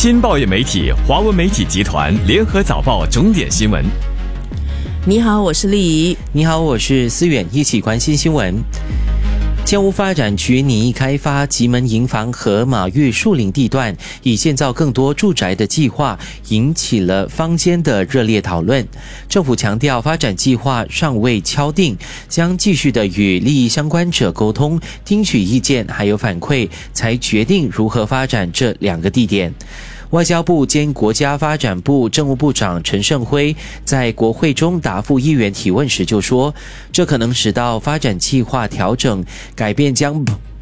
新报业媒体华文媒体集团联合早报重点新闻。 你好，我是丽怡。 你好，我是思远，一起关心新闻。建屋发展局拟议开发吉门营房和马玉树林地段，以建造更多住宅的计划引起了坊间的热烈讨论。政府强调发展计划尚未敲定，将继续的与利益相关者沟通，听取意见还有反馈，才决定如何发展这两个地点。外交部兼国家发展部政务部长陈胜辉在国会中答复议员提问时就说，这可能使到发展计划调整，改变将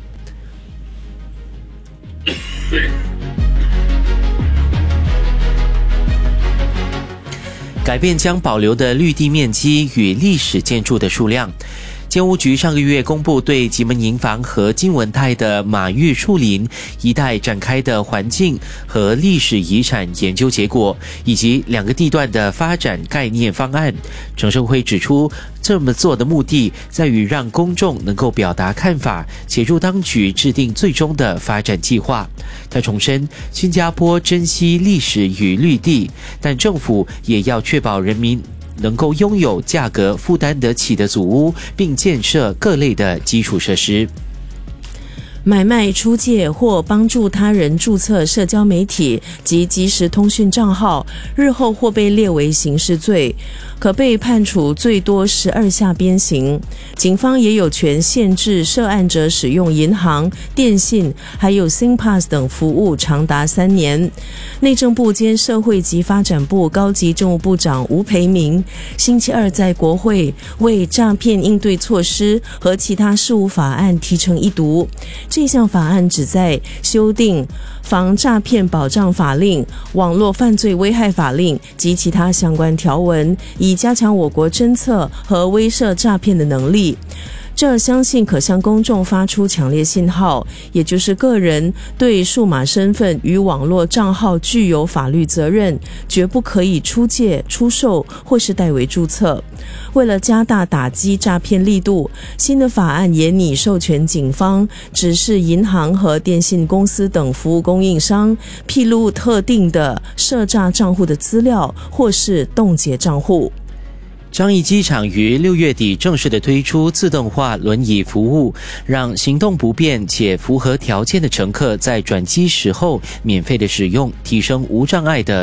保留的绿地面积与历史建筑的数量。建屋局上个月公布对吉门营房和金文泰的马玉树林一带展开的环境和历史遗产研究结果，以及两个地段的发展概念方案。陈胜辉指出，这么做的目的在于让公众能够表达看法，协助当局制定最终的发展计划。他重申，新加坡珍惜历史与绿地，但政府也要确保人民能够拥有价格负担得起的祖屋，并建设各类的基础设施。 买卖、出借或帮助他人注册社交媒体及即时通讯账号，日后或被列为刑事罪，可被判处最多12下鞭刑。警方也有权限制涉案者使用银行、电信还有 SingPass 等服务长达3年。内政部兼社会及发展部高级政务部长吴培明星期二在国会为诈骗应对措施和其他事务法案提呈一读。这项法案旨在修订防诈骗保障法令、网络犯罪危害法令及其他相关条文，以加强我国侦测和威慑诈骗的能力。这相信可向公众发出强烈信号，也就是个人对数码身份与网络账号具有法律责任，绝不可以出借、出售或是代为注册。为了加大打击诈骗力度，新的法案也拟授权警方指示银行和电信公司等服务供应商披露特定的涉诈账户的资料，或是冻结账户。 樟宜机场于6月底正式的推出自动化轮椅服务，让行动不便且符合条件的乘客在转机时候免费的使用，提升无障碍的